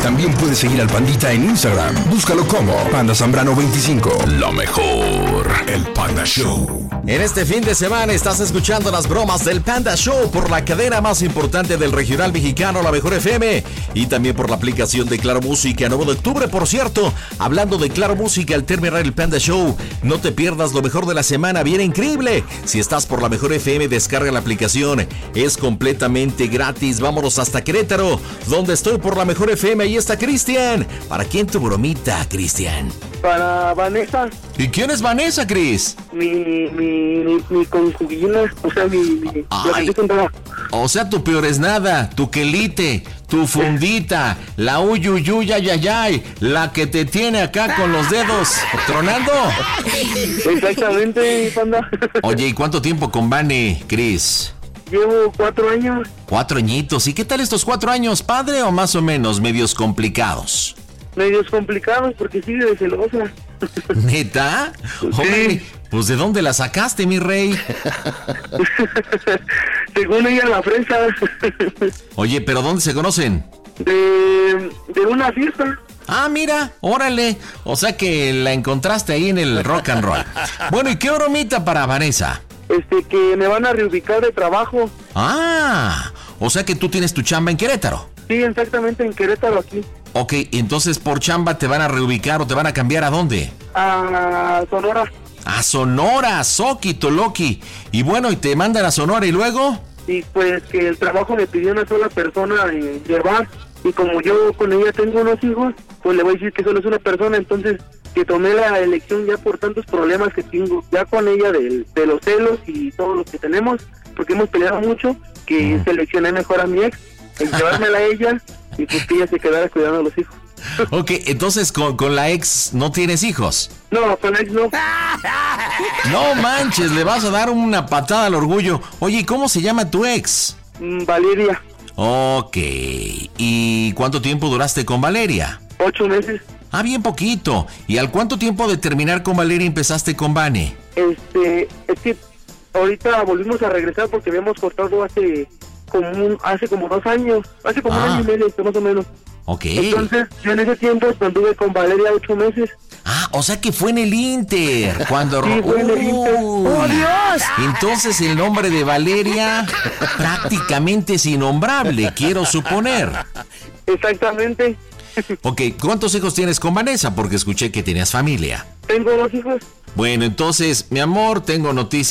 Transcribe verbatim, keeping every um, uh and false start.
También puedes seguir al Pandita en Instagram. Búscalo como Panda Zambrano veinticinco. Lo mejor, el Panda Show. En este fin de semana estás escuchando las bromas del Panda Show por la cadena más importante del regional mexicano, La Mejor F M, y también por la aplicación de Claro Música. nueve de octubre, por cierto, hablando de Claro Música, al terminar el Panda Show, no te pierdas lo mejor de la semana, viene increíble. Si estás por La Mejor F M, descarga la aplicación, es completamente gratis. Vámonos hasta Querétaro, donde estoy por La Mejor F M. Ahí está Cristian. ¿Para quién tu bromita, Cristian? Para Vanessa. ¿Y quién es Vanessa, Cris? Mi, mi, mi, mi concubina, o sea, mi... mi Ay, o sea, tu peor es nada, tu quelite, tu fundita, la uyuyuya yayay, la que te tiene acá con los dedos tronando. Exactamente, Panda. Oye, ¿y cuánto tiempo con Vane, Cris? Llevo cuatro años. Cuatro añitos. ¿Y qué tal estos cuatro años, padre, o más o menos medios complicados? Medios complicados porque sigue de celosa. ¿Neta? Sí. Oye, pues ¿de dónde la sacaste, mi rey? Según ella, la fresa. Oye, ¿pero dónde se conocen? De, de una fiesta. Ah, mira, órale. O sea que la encontraste ahí en el rock and roll. Bueno, ¿y qué bromita para Vanessa? Este, que me van a reubicar de trabajo. Ah, o sea que tú tienes tu chamba en Querétaro. Sí, exactamente, en Querétaro, aquí. Ok, entonces por chamba te van a reubicar o te van a cambiar ¿a dónde? A Sonora. A Sonora, Soki, Toloki. Y bueno, y te mandan a Sonora y luego... Y pues que el trabajo me pidió una sola persona eh, llevar. Y como yo con ella tengo unos hijos, pues le voy a decir que solo es una persona. Entonces, que tomé la elección ya por tantos problemas que tengo ya con ella de, de los celos y todos los que tenemos, porque hemos peleado mucho, que mm. seleccioné mejor a mi ex, en llevármela a ella y pues que ella se quedara cuidando a los hijos. Ok, entonces con, con la ex no tienes hijos. No, con la ex no. No manches, le vas a dar una patada al orgullo. Oye, ¿cómo se llama tu ex? Mm, Valeria. Ok, ¿y cuánto tiempo duraste con Valeria? Ocho meses. Ah, bien poquito. ¿Y al cuánto tiempo de terminar con Valeria empezaste con Vane? Este, es que ahorita volvimos a regresar porque habíamos cortado hace como un, hace como dos años, hace como ah. un año y medio, más o menos. Ok. Entonces, yo en ese tiempo anduve con Valeria ocho meses. Ah, o sea que fue en el Inter, cuando... Sí, fue en el Inter. ¡Oh, Dios! Entonces el nombre de Valeria prácticamente es innombrable, quiero suponer. Exactamente. Ok, ¿cuántos hijos tienes con Vanessa? Porque escuché que tenías familia. Tengo dos hijos. Bueno, entonces, mi amor, tengo noticias.